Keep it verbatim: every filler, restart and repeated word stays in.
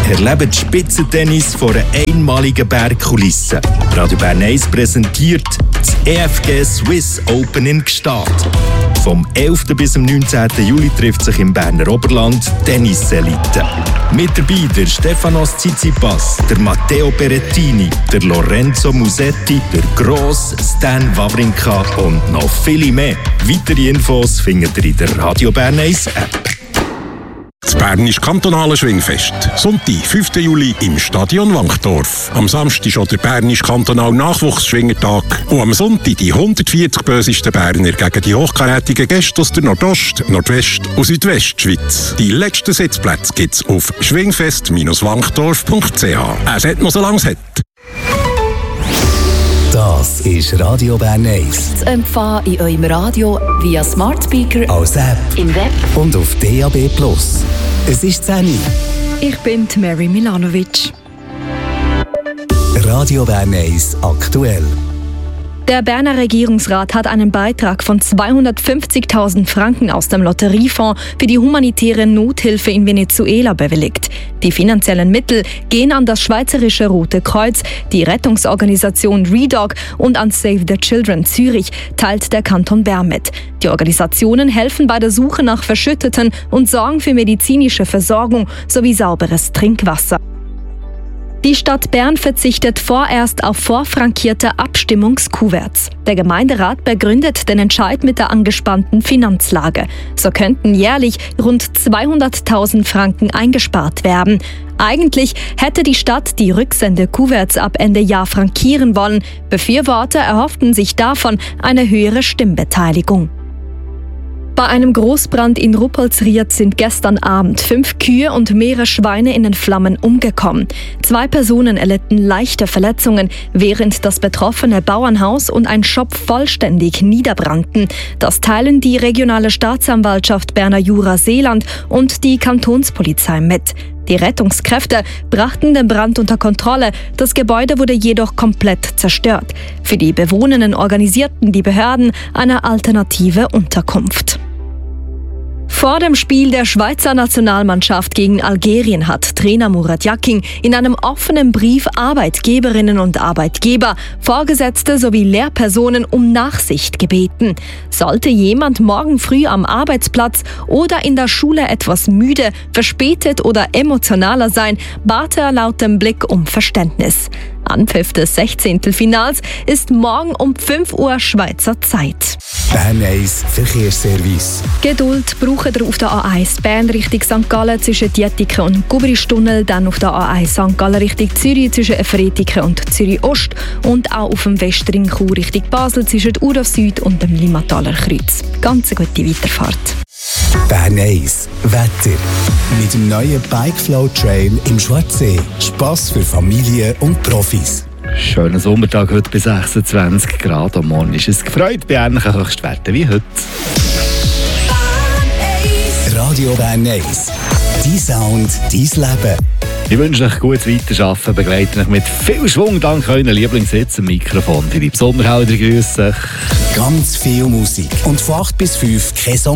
Erlebt Spitzentennis vor einer einmaligen Bergkulisse. Radio Bern eins präsentiert das E F G Swiss Open in Gstaad. Vom elften bis zum neunzehnten Juli trifft sich im Berner Oberland Tenniselite. Mit dabei der Stefanos Tsitsipas, der Matteo Berrettini, der Lorenzo Musetti, der Gross Stan Wawrinka und noch viele mehr. Weitere Infos findet ihr in der Radio Bern eins App. Das Bernisch Kantonale Schwingfest. Sonntag, fünften Juli im Stadion Wankdorf. Am Samstag ist auch der Bernisch Kantonal Nachwuchsschwingertag. Und am Sonntag die hundertvierzig bösesten Berner gegen die hochkarätigen Gäste aus der Nordost-, Nordwest- und Südwestschweiz. Die letzten Sitzplätze gibt es auf schwingfest Bindestrich wankdorf Punkt c h. Es hat noch so lange es hat. Das ist Radio Bern eins. Zu empfangen in eurem Radio via Smart Speaker, als App, im Web und auf D A B plus. Es ist zehn Uhr. Ich bin Mary Milanovic. Radio Bern eins aktuell. Der Berner Regierungsrat hat einen Beitrag von zweihundertfünfzigtausend Franken aus dem Lotteriefonds für die humanitäre Nothilfe in Venezuela bewilligt. Die finanziellen Mittel gehen an das Schweizerische Rote Kreuz, die Rettungsorganisation REDOC und an Save the Children Zürich, teilt der Kanton Bern mit. Die Organisationen helfen bei der Suche nach Verschütteten und sorgen für medizinische Versorgung sowie sauberes Trinkwasser. Die Stadt Bern verzichtet vorerst auf vorfrankierte Abstimmungskuverts. Der Gemeinderat begründet den Entscheid mit der angespannten Finanzlage. So könnten jährlich rund zweihunderttausend Franken eingespart werden. Eigentlich hätte die Stadt die Rücksende-Kuverts ab Ende Jahr frankieren wollen. Befürworter erhofften sich davon eine höhere Stimmbeteiligung. Bei einem Großbrand in Ruppoltsried sind gestern Abend fünf Kühe und mehrere Schweine in den Flammen umgekommen. Zwei Personen erlitten leichte Verletzungen, während das betroffene Bauernhaus und ein Shop vollständig niederbrannten. Das teilen die regionale Staatsanwaltschaft Berner Jura-Seeland und die Kantonspolizei mit. Die Rettungskräfte brachten den Brand unter Kontrolle, das Gebäude wurde jedoch komplett zerstört. Für die Bewohnenden organisierten die Behörden eine alternative Unterkunft. Vor dem Spiel der Schweizer Nationalmannschaft gegen Algerien hat Trainer Murat Yakin in einem offenen Brief Arbeitgeberinnen und Arbeitgeber, Vorgesetzte sowie Lehrpersonen um Nachsicht gebeten. Sollte jemand morgen früh am Arbeitsplatz oder in der Schule etwas müde, verspätet oder emotionaler sein, bat er laut dem Blick um Verständnis. Anpfiff des Sechzehntelfinals ist morgen um fünf Uhr Schweizer Zeit. Bern eins Verkehrsservice. Geduld braucht ihr auf der A eins Bern Richtung Sankt Gallen zwischen Dietiken und Gubristunnel, dann auf der A eins Sankt Gallen Richtung Zürich zwischen Efretiken und Zürich Ost und auch auf dem Westring Chur Richtung Basel zwischen Urdorf Süd und dem Limmataler Kreuz. Ganz eine gute Weiterfahrt. Bern eins Wetter. Mit dem neuen Bikeflow Trail im Schwarzsee. Spass für Familien und Profis. Schöner Sommertag heute bei sechsundzwanzig Grad. Am Morgen ist es gefreut bei ähnlichen Höchstwerten wie heute. Radio Bern eins. Dein Sound, dein Leben. Ich wünsche euch gutes Weiterarbeiten, begleite euch mit viel Schwung dank euren Lieblingssitz am Mikrofon. Philipp Sommerhalder grüße euch. Ganz viel Musik. Und von acht bis fünf kein Song